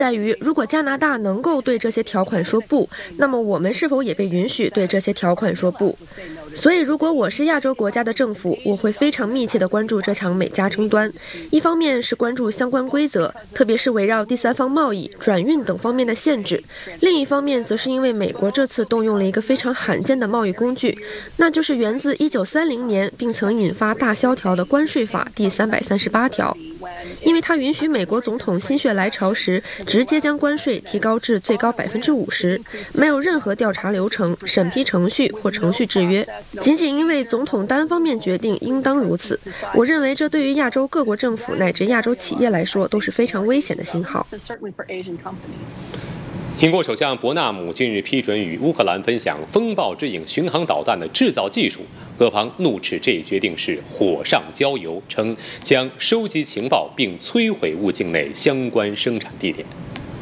在于，如果加拿大能够对这些条款说不，那么我们是否也被允许对这些条款说不？所以，如果我是亚洲国家的政府，我会非常密切地关注这场美加争端。一方面是关注相关规则，特别是围绕第三方贸易、转运等方面的限制；另一方面，则是因为美国这次动用了一个非常罕见的贸易工具，那就是源自1930年并曾引发大萧条的关税法第338条。因为它允许美国总统心血来潮时直接将关税提高至最高50%，没有任何调查流程、审批程序或程序制约，仅仅因为总统单方面决定应当如此。我认为这对于亚洲各国政府乃至亚洲企业来说都是非常危险的信号。 英国首相伯纳姆近日批准与乌克兰分享风暴之影巡航导弹的制造技术，俄方怒斥这一决定是火上浇油，称将收集情报并摧毁乌境内相关生产地点。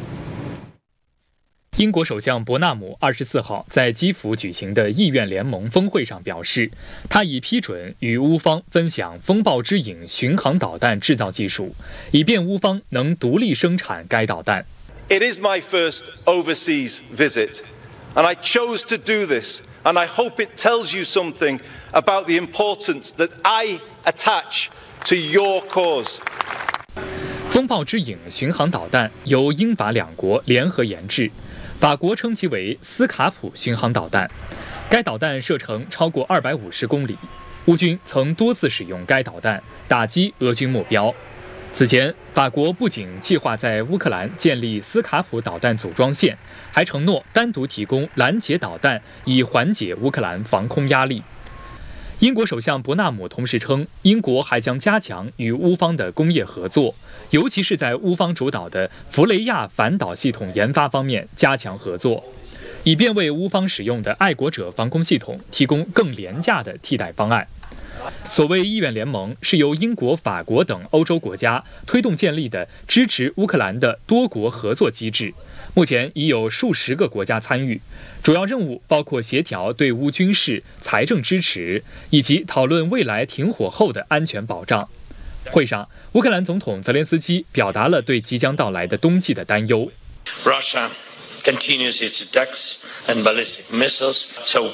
英国首相伯纳姆24号在基辅举行的议院联盟峰会上表示，他已批准与乌方分享风暴之影巡航导弹制造技术，以便乌方能独立生产该导弹。 It is my first overseas visit, and I chose to do this, and I hope it tells you something about the importance that I attach to your cause. 风暴之影巡航导弹由英法两国联合研制，法国称其为斯卡普巡航导弹。该导弹射程超过250公里，乌军曾多次使用该导弹打击俄军目标。此前，法国不仅计划在乌克兰建立斯卡普导弹组装线，还承诺单独提供拦截导弹，以缓解乌克兰防空压力。英国首相伯纳姆同时称，英国还将加强与乌方的工业合作，尤其是在乌方主导的弗雷亚反导系统研发方面加强合作，以便为乌方使用的爱国者防空系统提供更廉价的替代方案。所谓议院联盟是由英国、法国等欧洲国家推动建立的支持乌克兰的多国合作机制，目前已有数十个国家参与，主要任务包括协调对乌军事、财政支持，以及讨论未来停火后的安全保障。会上，乌克兰总统泽连斯基表达了对即将到来的冬季的担忧。 Russia continues its attacks and ballistic missiles, so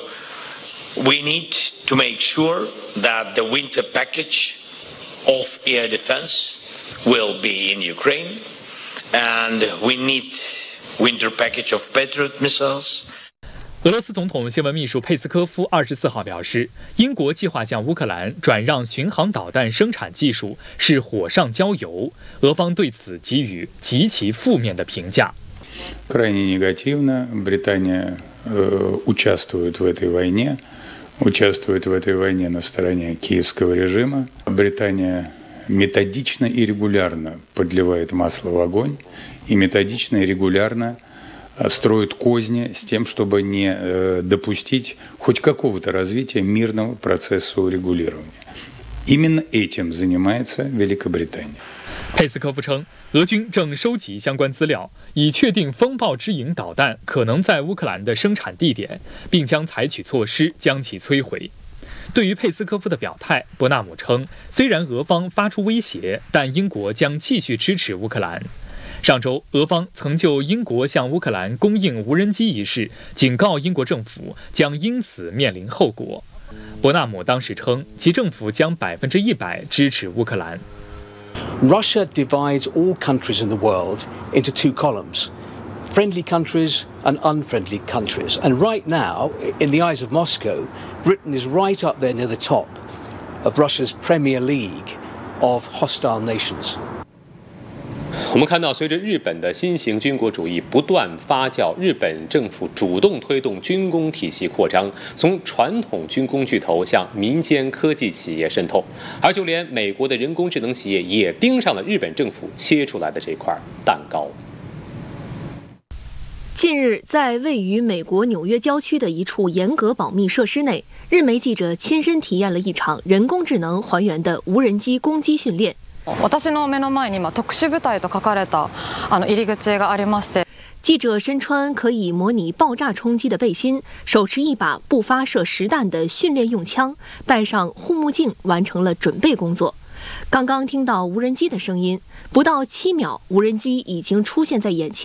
we need to make sure that the winter package of air defense will be in Ukraine, and we need winter package of Patriot missiles. 俄罗斯总统新闻秘书佩斯科夫24号表示，英国计划向乌克兰转让巡航导弹生产技术是火上浇油，俄方对此给予极其负面的评价。 Крайне негативно. Британия участвует в этой войне на стороне киевского режима. Британия методично и регулярно подливает масло в огонь и методично и регулярно строит козни с тем, чтобы не допустить хоть какого-то развития мирного процесса урегулирования. Именно этим занимается Великобритания. 佩斯科夫称，俄军正收集相关资料，以确定风暴之影导弹可能在乌克兰的生产地点，并将采取措施将其摧毁。对于佩斯科夫的表态，伯纳姆称，虽然俄方发出威胁，但英国将继续支持乌克兰。上周，俄方曾就英国向乌克兰供应无人机一事，警告英国政府将因此面临后果。伯纳姆当时称，其政府将100%支持乌克兰。 Russia divides all countries in the world into two columns, friendly countries and unfriendly countries. And right now, in the eyes of Moscow, Britain is right up there near the top of Russia's Premier League of hostile nations. 我们看到，随着日本的新型军国主义不断发酵，日本政府主动推动军工体系扩张，从传统军工巨头向民间科技企业渗透，而就连美国的人工智能企业也盯上了日本政府切出来的这块蛋糕。 近日，在位于美国纽约郊区的一处严格保密设施内，日媒记者亲身体验了一场人工智能还原的无人机攻击训练。 私の目の前に特殊部隊と書かれた入り口がありまして。 记者身穿可以模拟爆炸冲击的背心，手持一把不发射实弹的训练用枪，戴上护目镜，完成了准备工作。 刚刚听到无人机的声音，不到7秒，无人机已经出现在眼前。